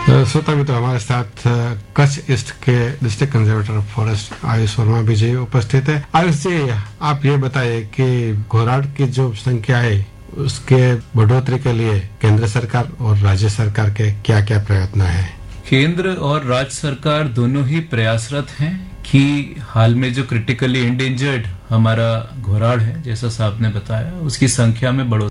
श्रोता भी तो हमारे साथ कच्छ ईस्ट के district conservator of forest Ayush Verma भी जी उपस्थित है। आयुष जी, आप ये बताइए कि घोराड की जो संख्या है उसके बढ़ोतरी के लिए केंद्र सरकार और राज्य सरकार के क्या क्या प्रयत्न है? केंद्र और राज्य सरकार दोनों ही प्रयासरत हैं कि हाल में जो क्रिटिकली इंडेंजर्ड हमारा घोराड है, जैसा साहब ने बताया, उसकी संख्या में बढ़ोतरी।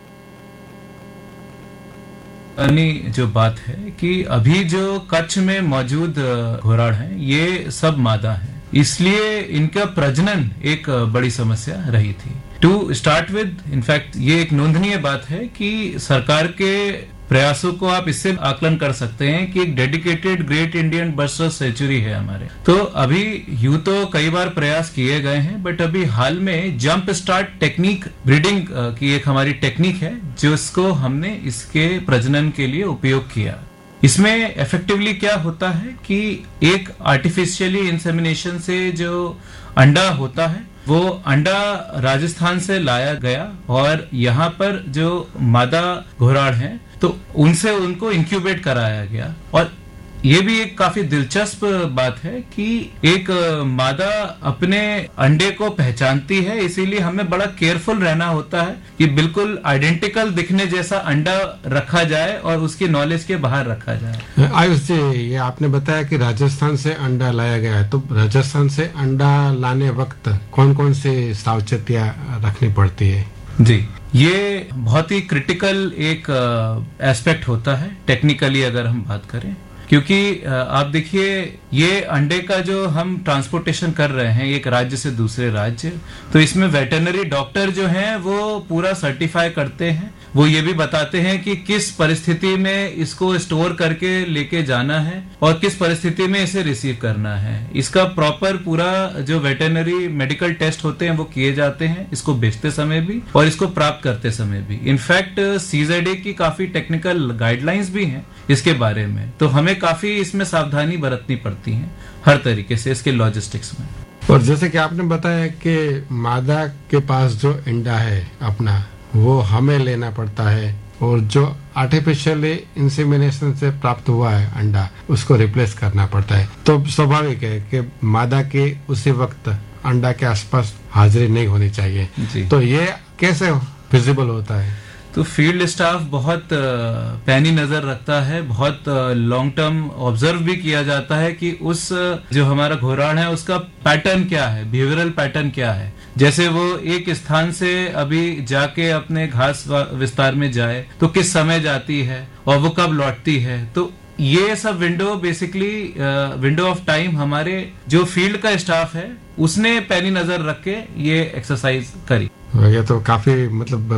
जो बात है कि अभी जो कच्छ में मौजूद घोराड हैं, ये सब मादा हैं, इसलिए इनका प्रजनन एक बड़ी समस्या रही थी। टू स्टार्ट विद, इनफैक्ट ये एक नोंदनीय बात है कि सरकार के प्रयासों को आप इससे आकलन कर सकते हैं कि एक dedicated great Indian bird sanctuary है हमारे। तो अभी यूं तो कई बार प्रयास किए गए हैं, बट अभी हाल में जंप स्टार्ट टेक्निक, ब्रीडिंग की एक हमारी टेक्निक है जिसको हमने इसके प्रजनन के लिए उपयोग किया। इसमें इफेक्टिवली क्या होता है कि एक आर्टिफिशियली इंसेमिनेशन से जो अंडा होता है, वो अंडा राजस्थान से लाया गया और यहाँ पर जो मादा घोराड हैं तो उनसे उनको इंक्यूबेट कराया गया। और ये भी एक काफी दिलचस्प बात है कि एक मादा अपने अंडे को पहचानती है, इसीलिए हमें बड़ा केयरफुल रहना होता है कि बिल्कुल आइडेंटिकल दिखने जैसा अंडा रखा जाए और उसकी नॉलेज के बाहर रखा जाए। आयुष जी, ये आपने बताया कि राजस्थान से अंडा लाया गया है, तो राजस्थान से अंडा लाने वक्त कौन कौन सी सावचेतियां रखनी पड़ती है? जी, ये बहुत ही क्रिटिकल एक एस्पेक्ट होता है टेक्निकली अगर हम बात करें, क्योंकि आप देखिए ये अंडे का जो हम ट्रांसपोर्टेशन कर रहे हैं एक राज्य से दूसरे राज्य, तो इसमें वेटरनरी डॉक्टर जो हैं वो पूरा सर्टिफाई करते हैं। वो ये भी बताते हैं कि किस परिस्थिति में इसको स्टोर करके लेके जाना है और किस परिस्थिति में इसे रिसीव करना है। इसका प्रॉपर पूरा जो वेटरनरी मेडिकल टेस्ट होते हैं वो किए जाते हैं, इसको बेचते समय भी और इसको प्राप्त करते समय भी। इनफैक्ट सीजेडए की काफी टेक्निकल गाइडलाइंस भी हैं इसके बारे में, तो हमें काफी इसमें सावधानी बरतनी पड़ती है हर तरीके से इसके लॉजिस्टिक्स में। और जैसे कि आपने बताया कि मादा के पास जो अंडा है अपना, वो हमें लेना पड़ता है और जो आर्टिफिशियली इंसेमिनेशन से प्राप्त हुआ है अंडा, उसको रिप्लेस करना पड़ता है। तो स्वाभाविक है कि मादा के उसी वक्त अंडा के आसपास हाजिरी नहीं होनी चाहिए। तो ये कैसे फिजिबल होता है? तो फील्ड स्टाफ बहुत पैनी नजर रखता है, बहुत लॉन्ग टर्म ऑब्जर्व भी किया जाता है कि उस जो हमारा घोराड है उसका पैटर्न क्या है, बिहेवियरल पैटर्न क्या है। जैसे वो एक स्थान से अभी जाके अपने घास विस्तार में जाए तो किस समय जाती है और वो कब लौटती है, तो ये सब window basically window of time हमारे जो फील्ड का स्टाफ है उसने पैनी नजर रख के ये एक्सरसाइज करी। ये तो काफी मतलब